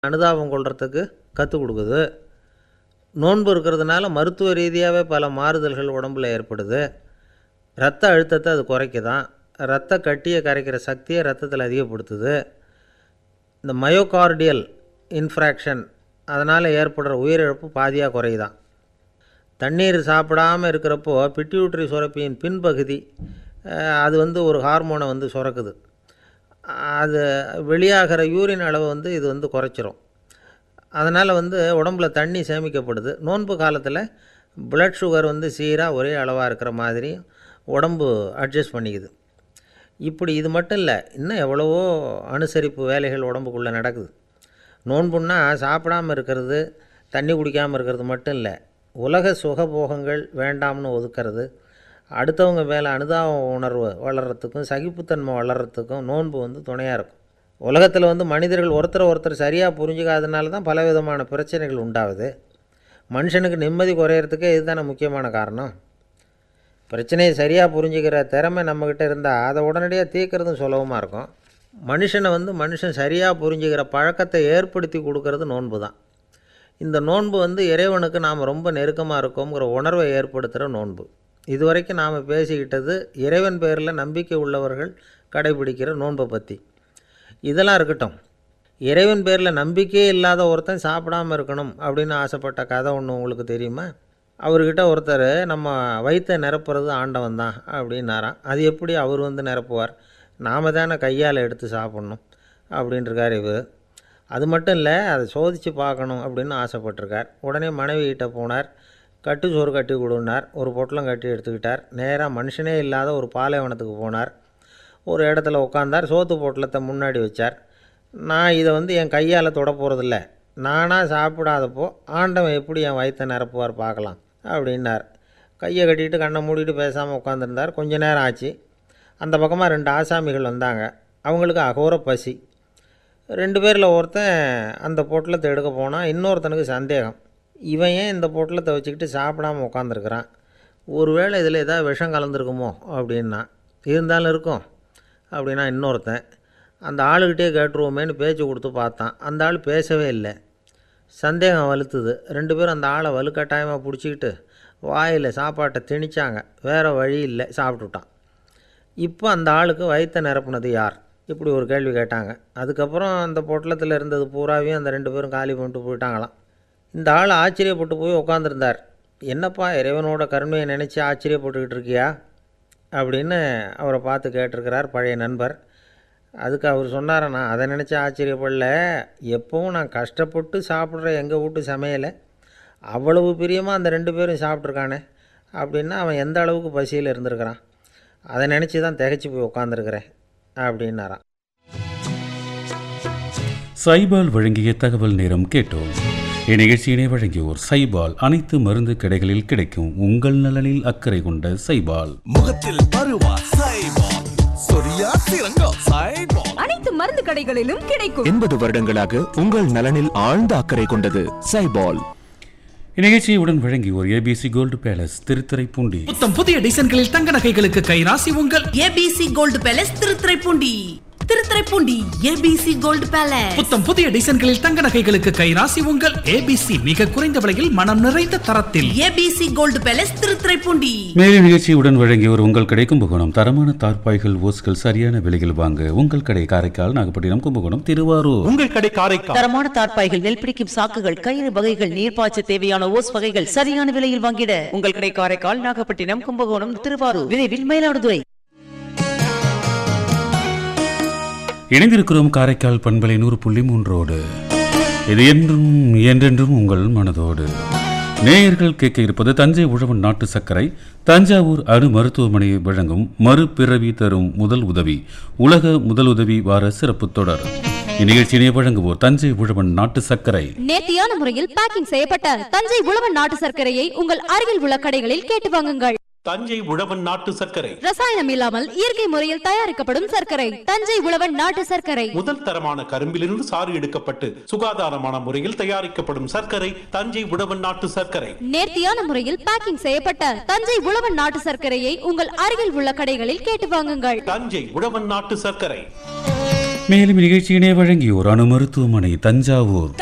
அனுதாபம் கொள்றதுக்கு கற்றுக் கொடுக்குது. நோன்பு இருக்கிறதுனால மருத்துவ ரீதியாகவே பல மாறுதல்கள் உடம்பில் ஏற்படுது. இரத்த அழுத்தத்தை அது குறைக்குதான். இரத்த கட்டியை கரைக்கிற சக்தியை ரத்தத்தில் அதிகப்படுத்துது. இந்த மயோகார்டியல் இன்ஃப்ராக்ஷன் அதனால் ஏற்படுற உயிரிழப்பு பாதியாக குறையுதான். தண்ணீர் சாப்பிடாமல் இருக்கிறப்போ பிட்யூட்டரி சுரப்பியின் பின்பகுதி அது ஒரு ஹார்மோனை சுரக்குது. அது வெளியாகிற யூரின் அளவை இது குறைச்சிரும். அதனால் உடம்புல தண்ணி சேமிக்கப்படுது. நோன்பு காலத்தில் பிளட் சுகர் சீராக ஒரே அளவாக இருக்கிற மாதிரி உடம்பு அட்ஜஸ்ட் பண்ணிக்குது. இப்படி இது மட்டும் இல்லை, இன்னும் எவ்வளவோ அனுசரிப்பு வேலைகள் உடம்புக்குள்ளே நடக்குது. நோன்புன்னா சாப்பிடாமல் இருக்கிறது, தண்ணி குடிக்காமல் இருக்கிறது மட்டும் இல்லை, உலக சுகபோகங்கள் வேண்டாம்னு ஒதுக்கிறது, அடுத்தவங்க மேலே அனுதாப உணர்வு வளர்கிறதுக்கும் சகிப்புத்தன்மை வளர்கிறதுக்கும் நோன்பு துணையாக இருக்கும். உலகத்தில் மனிதர்கள் ஒருத்தர் சரியாக புரிஞ்சுக்காதனால தான் பலவிதமான பிரச்சனைகள் உண்டாகுது. மனுஷனுக்கு நிம்மதி குறையிறதுக்கே இதுதானே முக்கியமான காரணம். பிரச்சனையை சரியாக புரிஞ்சுக்கிற திறமை நம்மக்கிட்ட இருந்தால் அதை உடனடியாக தீர்க்கறதும் சுலபமாக இருக்கும். மனுஷனை மனுஷன் சரியாக புரிஞ்சுக்கிற பழக்கத்தை ஏற்படுத்தி கொடுக்கறது நோன்பு தான். இந்த நோன்பு இறைவனுக்கு நாம் ரொம்ப நெருக்கமாக இருக்கோங்கிற உணர்வை ஏற்படுத்துகிற நோன்பு. இதுவரைக்கும் நாம் பேசிக்கிட்டது இறைவன் பேரில் நம்பிக்கை உள்ளவர்கள் கடைபிடிக்கிற நோன்பை பற்றி. இதெல்லாம் இருக்கட்டும், இறைவன் பேரில் நம்பிக்கையே இல்லாத ஒருத்தன் சாப்பிடாமல் இருக்கணும் அப்படின்னு ஆசைப்பட்ட கதை ஒன்று உங்களுக்கு தெரியுமா? அவர்கிட்ட ஒருத்தர் நம்ம வயிற்றை நிரப்புறது ஆண்டவன் தான் அப்படின்னாராம். அது எப்படி அவர் நிரப்புவார்? நாம் தானே கையால் எடுத்து சாப்பிட்ணும் அப்படின்ட்டுருக்கார் இவர். அது மட்டும் இல்லை, அதை சோதித்து பார்க்கணும் அப்படின்னு ஆசைப்பட்டிருக்கார். உடனே மனைவிகிட்ட போனார். கட்டு சோறு கட்டி கொடுனார். ஒரு பொட்டலம் கட்டி எடுத்துக்கிட்டார். நேராக மனுஷனே இல்லாத ஒரு பாலைவனத்துக்கு போனார். ஒரு இடத்துல உட்காந்தார். சோத்து பொட்டலத்தை முன்னாடி வச்சார். நான் இதை என் கையால் தொட போகிறதில்ல, நானாக சாப்பிடாதப்போ ஆண்டவன் எப்படி என் வயிற்றை நிரப்புவார் பார்க்கலாம் அப்படின்னார். கையை கட்டிட்டு கண்ணை மூடிட்டு பேசாமல் உட்காந்துருந்தார். கொஞ்ச நேரம் ஆச்சு. அந்த பக்கமாக 2 ஆசாமிகள் வந்தாங்க. அவங்களுக்கு அகோர பசி. 2 பேரில் ஒருத்தன் அந்த பொட்டலத்தை எடுக்க போனால் இன்னொருத்தனுக்கு சந்தேகம், இவன் ஏன் இந்த பொட்டலத்தை வச்சுக்கிட்டு சாப்பிடாமல் உட்காந்துருக்குறான், ஒருவேளை இதில் ஏதாவது விஷம் கலந்துருக்குமோ அப்படின்னா. இருந்தாலும் இருக்கும் அப்படின்னா இன்னொருத்தன். அந்த ஆளுக்கிட்டே கேட்டுருவோமேனு பேச்சு கொடுத்து பார்த்தான். அந்த ஆள் பேசவே இல்லை. சந்தேகம் வலுத்துது. 2 பேரும் அந்த ஆளை வலுக்கட்டாயமாக பிடிச்சிக்கிட்டு வாயில் சாப்பாட்டை திணிச்சாங்க. வேறு வழி இல்லை, சாப்பிட்டுட்டான். இப்போ அந்த ஆளுக்கு வயிற்றை நிரப்புனது யார்? இப்படி ஒரு கேள்வி கேட்டாங்க. அதுக்கப்புறம் அந்த பொட்டலத்தில் இருந்தது பூராவையும் அந்த 2 பேரும் காலி பண்ணிட்டு போயிட்டாங்களாம். இந்த ஆள் ஆச்சரியப்பட்டு போய் உட்காந்துருந்தார். என்னப்பா இறைவனோட கருணையை நினச்சி ஆச்சரியப்பட்டுக்கிட்டு இருக்கியா அப்படின்னு அவரை பார்த்து கேட்டிருக்கிறார் பழைய நண்பர். அதுக்கு அவர் சொன்னார், நான் அதை நினச்சி ஆச்சரியப்படல, எப்போவும் நான் கஷ்டப்பட்டு சாப்பிட்ற எங்கள் வீட்டு சமையலை அவ்வளவு பிரியமாக அந்த 2 பேரும் சாப்பிட்ருக்கானே அப்படின்னா அவன் எந்த அளவுக்கு பசியில் இருந்திருக்கிறான், அதை நினச்சி தான் திகைச்சு போய் உட்காந்துருக்கிறேன் அப்படின்னாராம். சைபால் வழங்கிய தகவல் நேரம் கேட்டோம். இந்நிகழ்ச்சியினை வழங்கியோர் சைபால். அனைத்து மருந்து கடைகளில் கிடைக்கும். உங்கள் நலனில் அக்கறை கொண்ட சைபால். முகத்தில் பருவா சைபால், சொரியா சிறங்கா சைபால். அனைத்து மருந்து கடைகளிலும் கிடைக்கும். 80 வருடங்களாக உங்கள் நலனில் ஆழ்ந்த அக்கறை கொண்டது சைபால். இந்நிகழ்ச்சியுடன் வழங்கியோர் ஏபிசி கோல்டு பேலஸ், திருத்துறைப்பூண்டி. புத்தம் புதிய டிசைன்களில் தங்க நகைகளுக்கு கைராசி உங்கள் ABC gold palace Thiruthuraipoondi. ABC gold palace. புத்தம் புதிய டிசைன்களில் தங்க நகைகளுக்கு கைராசி உங்கள் ஏபிசி. மிக குறைந்த விலையில் மனம் நிறைந்த தரத்தில் ஏபிசி கோல்டு பேலஸ் திருத்துறைப்பூண்டி. மேலும் நிகழ்ச்சியுடன் வழங்கியோர் உங்கள் கடை கும்பகோணம். தரமான தார்பாய்கள் ஓஸ்கள் சரியான விலையில் வாங்க உங்கள் கடை காரைக்கால், நாகப்பட்டினம், கும்பகோணம், திருவாரூர். உங்கள் கடை காரைக்கால். தரமான தார்பாய்கள், நெல் பிடிக்கும் சாக்குகள், கயிறு வகைகள், நீர்ப்பாய்ச்ச தேவையான ஓஸ் வகைகள் சரியான விலையில் வாங்கிட உங்கள் கடை காரைக்கால், நாகப்பட்டினம், கும்பகோணம், திருவாரூர், விரைவில் மயிலாடுதுறை. இணைந்திருக்கிறோம் காரைக்கால் பண்பலை 100.3. இது என்றென்றும் உங்கள் மனதோடு. நேயர்கள் கேட்க இருப்பது தஞ்சை உழவன் நாட்டு சர்க்கரை தஞ்சாவூர் அணு மருத்துவமனையை வழங்கும் மறுபிறவி தரும் முதல் உதவி, உலக முதலுதவி வார சிறப்பு தொடர். இந்நிகழ்ச்சியினை வழங்குவோர் தஞ்சை உழவன் நாட்டு சர்க்கரை. நேர்த்தியான முறையில் பேக்கிங் செய்யப்பட்ட தஞ்சை உழவன் நாட்டு சர்க்கரையை உங்கள் அருகில் உள்ள கடைகளில் கேட்டு வாங்குங்கள். தஞ்சை உழவன் நாட்டு சர்க்கரை ரசாயனம் இல்லாமல் இயற்கை முறையில் தயாரிக்கப்படும் சர்க்கரை. தஞ்சை உழவன் நாட்டு சர்க்கரை. முதல் தரமான கரும்பிலிருந்து சாறு எடுக்கப்பட்டு சுகாதாரமான முறையில் தயாரிக்கப்படும் சர்க்கரை தஞ்சை உழவன் நாட்டு சர்க்கரை. நேர்த்தியான முறையில் பேக்கிங் செய்யப்பட்ட தஞ்சை உழவன் நாட்டு சர்க்கரையை உங்கள் அருகில் உள்ள கடைகளில் கேட்டு வாங்குங்கள். தஞ்சை உழவன் நாட்டு சர்க்கரை. மேலும் நிகழ்ச்சியினை வழங்கியோர் அணு மருத்துவமனை தஞ்சாவூர்.